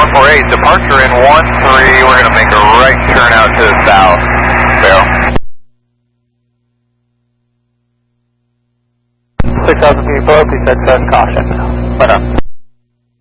148, departure in 13, we're going to make a right turn out to the south. Fail. 6,000 feet below, please exercise caution. Right on.